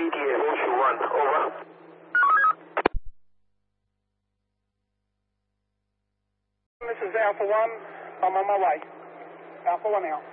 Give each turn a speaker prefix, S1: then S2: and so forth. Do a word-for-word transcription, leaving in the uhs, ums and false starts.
S1: E T A Horseshoe one, over.
S2: This is Alpha one. I'm on my way. Alpha one out.